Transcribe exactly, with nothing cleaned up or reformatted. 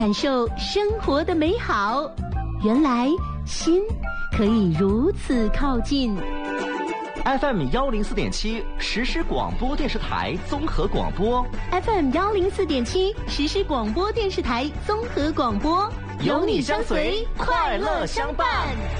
感受生活的美好。原来心可以如此靠近。 F M 幺零四点七实时广播电视台综合广播 ，F M 幺零四点七实时广播电视台综合广播， 有你相随，快乐相伴。